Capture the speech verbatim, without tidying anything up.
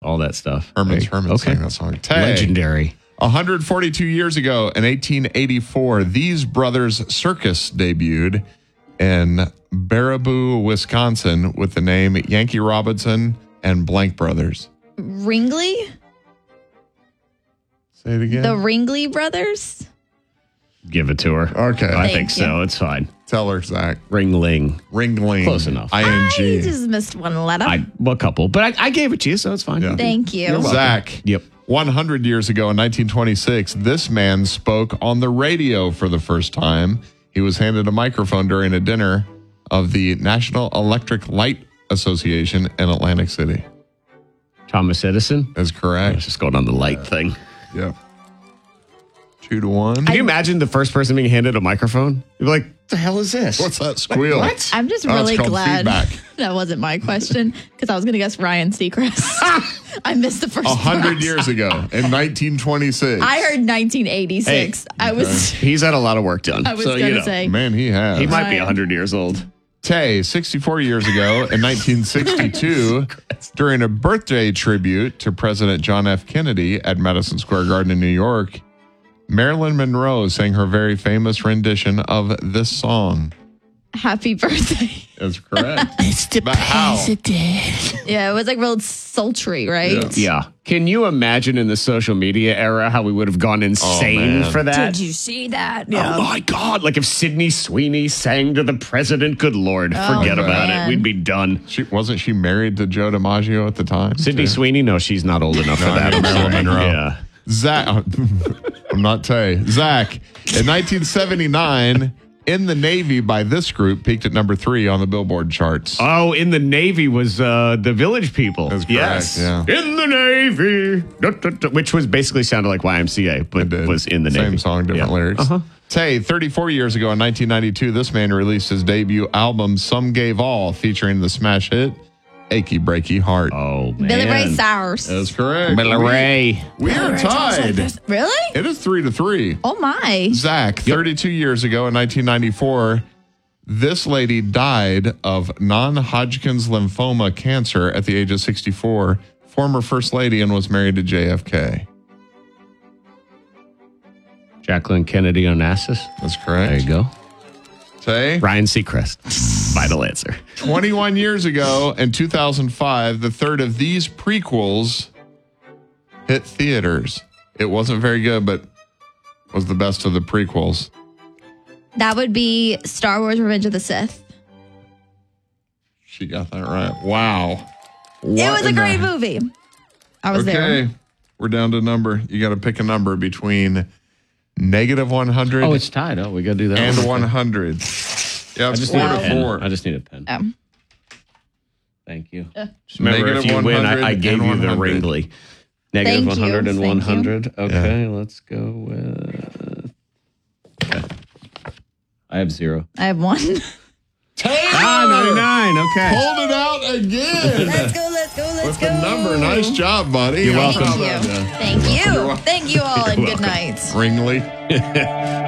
all that stuff. Herman's Right. Herman Okay. sang that song. Tay. Legendary. one hundred forty-two years ago, in eighteen eighty-four, these brothers circus debuted in Baraboo, Wisconsin, with the name Yankee Robinson and Blank Brothers. Ringley? Say it again. The Ringley brothers? Give it to her. Okay. I Thank think you. so. It's fine. Tell her, Zach. Ringling. Ringling. Close enough. I N I G. just missed one letter. I well, a couple, but I, I gave it to you, so it's fine. Yeah. Thank you. You're welcome. Zach. Yep. one hundred years ago in nineteen twenty-six, this man spoke on the radio for the first time. He was handed a microphone during a dinner of the National Electric Light Association in Atlantic City. Thomas Edison. That's I was correct. just going on the light thing. Yep. Two to one. Can you imagine the first person being handed a microphone? You'd be like, "The hell is this? What's that squeal? What? I'm just Oh, it's really called glad feedback. that wasn't my question because I was going to guess Ryan Seacrest. I missed the first A hundred part. years ago in nineteen twenty-six. I heard nineteen eighty-six. I was He's had a lot of work done. I was so, going to you know, say. Man, he has. he might be Ryan. one hundred years old. Tay, sixty-four years ago in nineteen sixty-two, during a birthday tribute to President John F. Kennedy at Madison Square Garden in New York, Marilyn Monroe sang her very famous rendition of this song. Happy birthday. That's correct. Mister But how? Yeah, it was like real sultry, right? Yeah. Can you imagine in the social media era how we would have gone insane man. for that? Did you see that? Oh my God. Like if Sydney Sweeney sang to the president, good Lord, forget about man. it. We'd be done. She wasn't she married to Joe DiMaggio at the time? Sydney too? Sweeney? No, she's not old enough for No, I that. mean I'm Marilyn sorry. Monroe. Yeah. Zach, I'm not Tay. Zach, in nineteen seventy-nine, In the Navy by this group peaked at number three on the Billboard charts. Oh, in the Navy was uh, the Village People. That's correct, yes. yeah. In the Navy. Da, da, da, which was basically sounded like Y M C A, but It did. was in the Same Navy. song, different Yeah. lyrics. Uh-huh. Tay, thirty-four years ago in nineteen ninety-two, this man released his debut album, Some Gave All, featuring the smash hit, Achy Breaky Heart. Oh, man. Billy Ray Cyrus. That's correct. Billy We- Ray. We are tied. Really? It is three to three. Oh my. Zach, thirty-two years ago in nineteen ninety-four, this lady died of non-Hodgkin's lymphoma cancer at the age of sixty-four, former First Lady, and was married to J F K. Jacqueline Kennedy Onassis. That's correct. There you go. Tay, Ryan Seacrest. Vital answer. twenty-one years ago in two thousand five, the third of these prequels hit theaters. It wasn't very good, but was the best of the prequels. That would be Star Wars Revenge of the Sith. She got that right. Wow. it What was a in great the- movie. I was Okay. there. We're down to number. You got to pick a number between negative one hundred Oh, it's tied. Oh, we got to do that. and one. one hundred. Yeah, I it's just four need a to pen. four. I just need a pen. Um, Thank you. Just remember, Negative if you win, one hundred I, I gave and you the one hundred. Ringley. Negative Thank you. one hundred and Thank one you. hundred. Okay, let's go with... Okay. I have zero. I have one. Taylor! Ah, ninety-nine. Okay. Pulled it out again. Let's go, let's go, let's With go. the number. Nice job, buddy. You're How welcome. about Thank you. that? Thank you. welcome. Thank you all, and You're good welcome. night. Ringley.